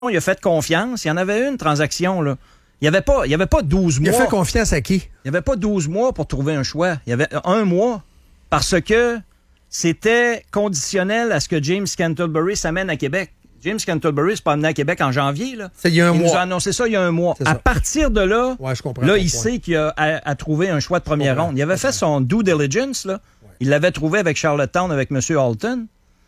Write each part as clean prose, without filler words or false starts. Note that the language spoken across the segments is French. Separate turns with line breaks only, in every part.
il a fait confiance. Il y en avait une transaction, là. Il n'y avait pas 12 mois.
Il a fait confiance à qui?
Il n'y avait pas 12 mois pour trouver un choix. Il y avait 1 mois. Parce que c'était conditionnel à ce que James Cantlebury s'amène à Québec. James Cantlebury s'est pas amené à Québec en janvier. Là.
Il y a un mois.
Nous a annoncé ça il y a un mois. À partir de là,
je comprends
là il sait qu'il a à trouver un choix de première ronde. Il avait fait son due diligence. Là. Ouais. Il l'avait trouvé avec Charlottetown, avec M. Halton.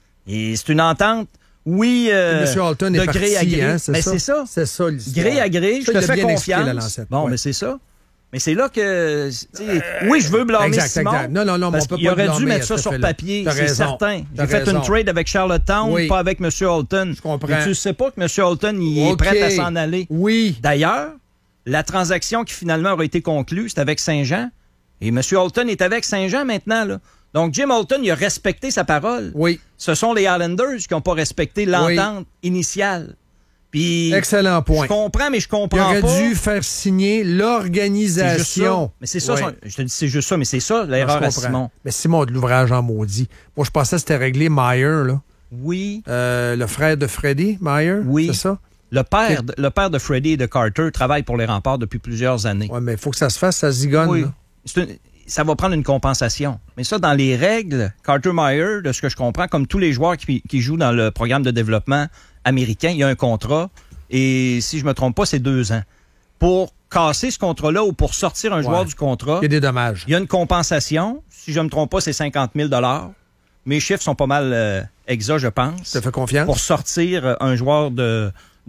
Et c'est une entente... Oui,
M. Halton
de
est
gré
parti,
à gré.
Hein,
mais c'est ça.
C'est ça l'histoire.
Gré à gré, je te fais confiance.
Bon,
mais c'est ça. Mais c'est là que... oui, je veux blâmer Simon.
Exact. Non,
parce qu'il aurait dû mettre ça sur papier, c'est certain. J'ai fait une trade avec Charlottetown, pas avec M. Halton.
Je comprends.
Et tu sais pas que M. Halton il est prêt à s'en aller.
Oui.
D'ailleurs, la transaction qui finalement aurait été conclue, c'est avec Saint-Jean. Et M. Halton est avec Saint-Jean maintenant, là. Donc, Jim Halton, il a respecté sa parole.
Oui.
Ce sont les Islanders qui n'ont pas respecté l'entente initiale. Puis,
excellent point.
Je comprends, mais je comprends pas.
Il aurait dû faire signer l'organisation.
Mais c'est ça. Je te dis, c'est juste ça, mais c'est ça l'erreur à Simon.
Mais Simon a de l'ouvrage en maudit. Moi, je pensais que c'était réglé Meyer, là.
Oui.
Le frère de Freddie, Meyer.
Oui.
C'est ça?
Le père de Freddie et de Carter travaille pour les Remparts depuis plusieurs années.
Oui, mais il faut que ça se fasse, ça zigonne.
Oui.
Là.
Ça va prendre une compensation. Mais ça, dans les règles, Carter Meyer, de ce que je comprends, comme tous les joueurs qui jouent dans le programme de développement américain, il y a un contrat, et si je me trompe pas, c'est 2 ans. Pour casser ce contrat-là ou pour sortir un joueur du contrat,
il y a des dommages.
Il y a une compensation. Si je me trompe pas, c'est 50 000 $. Mes chiffres sont pas mal exacts, je pense.
Ça fait confiance?
Pour sortir un joueur de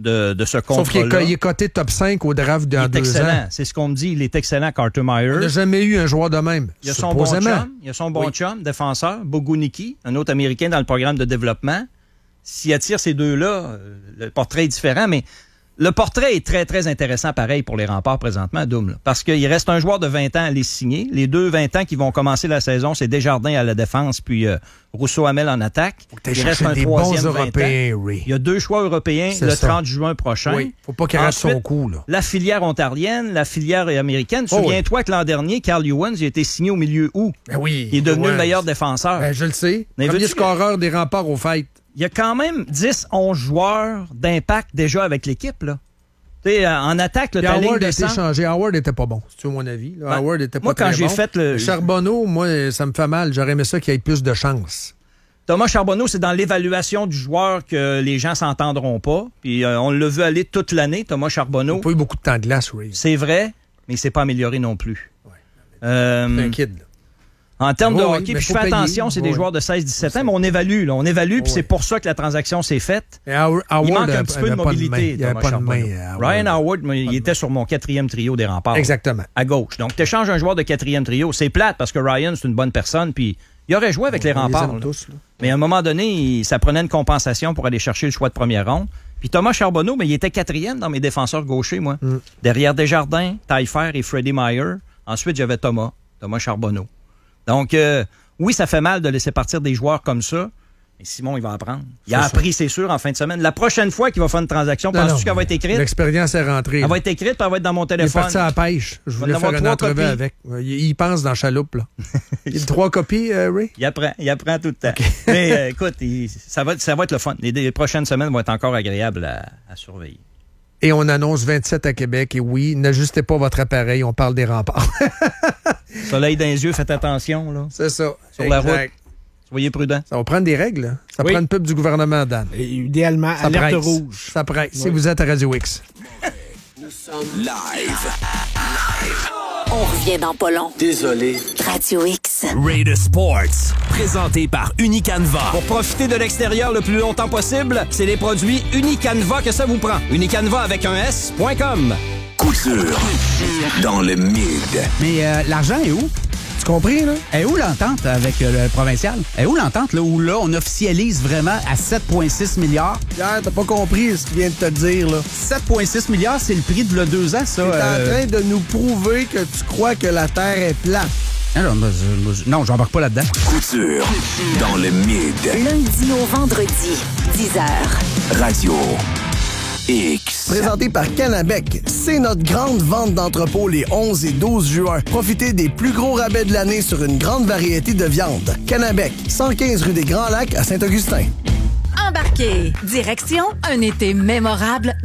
ce contrat-là.
Sauf qu'il est coté top 5 au draft dans 2 ans.
Excellent. C'est ce qu'on me dit. Il est excellent, Carter Meyer.
On n'a jamais eu un joueur de même.
Il y a son bon chum, défenseur, Boguniki, un autre Américain dans le programme de développement. S'il attire ces deux-là, le portrait est différent, mais le portrait est très, très intéressant, pareil, pour les Remparts présentement, Doom. Là, parce qu'il reste un joueur de 20 ans à les signer. Les 2 20 ans qui vont commencer la saison, c'est Desjardins à la défense, puis Rousseau-Hamel en attaque.
Il reste un troisième Européen, oui.
Il y a 2 choix européens le 30 juin prochain.
Oui, faut pas qu'il rate son coup. Là.
La filière ontarienne, la filière américaine. Souviens-toi que l'an dernier, Carl Ewans a été signé au milieu août.
Ben oui,
il est devenu le meilleur défenseur.
Ben, je le sais. Premier scoreur des Remparts au fait.
Il y a quand même 10-11 joueurs d'impact déjà avec l'équipe, là. En attaque, ta ligne de sang...
changé. Howard n'était pas bon, c'est mon avis. Là. Howard n'était pas
très bon. Moi, quand j'ai fait le...
Charbonneau, moi, ça me fait mal. J'aurais aimé ça qu'il y ait plus de chance.
Thomas Charbonneau, c'est dans l'évaluation du joueur que les gens s'entendront pas. Puis on l'a vu aller toute l'année, Thomas Charbonneau.
Il n'a pas eu beaucoup de temps de glace, oui.
C'est vrai, mais il s'est pas amélioré non plus.
Ouais. C'est un kid, là.
En termes de hockey, puis je fais attention, c'est des joueurs de 16-17 ans, mais on évalue, puis c'est pour ça que la transaction s'est faite. Il manque un petit peu de mobilité.
Il n'y avait pas de main.
Ryan Howard, il était sur mon 4e trio des Remparts.
Exactement.
À gauche. Donc, tu échanges un joueur de 4e trio. C'est plate parce que Ryan, c'est une bonne personne, puis il aurait joué avec les Remparts. Mais à un moment donné, ça prenait une compensation pour aller chercher le choix de première ronde. Puis Thomas Charbonneau, mais il était 4e dans mes défenseurs gauchers, moi. Derrière Desjardins, Taillefer et Freddie Meyer. Ensuite, j'avais Thomas Charbonneau. Donc, oui, ça fait mal de laisser partir des joueurs comme ça, mais Simon, il va apprendre. Il a appris, c'est sûr, en fin de semaine. La prochaine fois qu'il va faire une transaction, penses-tu qu'elle va être écrite?
L'expérience est rentrée.
Elle va être écrite, puis elle va être dans mon téléphone.
Il est parti à la pêche. Je voulais faire une entrevue avec. Il pense dans la chaloupe, là. Il a 3 copies, Ray?
Il apprend tout le temps. Okay. Mais écoute, ça va être le fun. Les prochaines semaines vont être encore agréables à surveiller.
Et on annonce 27 à Québec. Et oui, n'ajustez pas votre appareil, on parle des Remparts.
Soleil dans les yeux, faites attention. Là.
C'est ça.
Sur la route. Soyez prudents.
Ça va prendre des règles. Ça prend une pub du gouvernement, Dan.
Et idéalement, ça alerte presse. Rouge.
Ça presse. Si vous êtes à Radio X.
Nous sommes live.
On revient dans pas long.
Désolé.
Radio X.
Raider Sports, présenté par Unicanva.
Pour profiter de l'extérieur le plus longtemps possible, c'est les produits Unicanva que ça vous prend. Unicanva avec un S.com.
Couture dans le mid.
Mais l'argent est où? Tu compris, là? Est où l'entente avec le provincial? Est où l'entente, là, où là, on officialise vraiment à 7,6 milliards?
Pierre, t'as pas compris ce qu'il vient de te dire, là.
7,6 milliards, c'est le prix de 2 ans, ça.
T'es en train de nous prouver que tu crois que la Terre est plate.
Non, j'embarque pas là-dedans.
Couture dans le mid.
Lundi au vendredi, 10h.
Radio X.
Présenté par Canabec, c'est notre grande vente d'entrepôt les 11 et 12 juin. Profitez des plus gros rabais de l'année sur une grande variété de viandes. Canabec, 115 rue des Grands Lacs à Saint-Augustin.
En
embarquer. Direction un été mémorable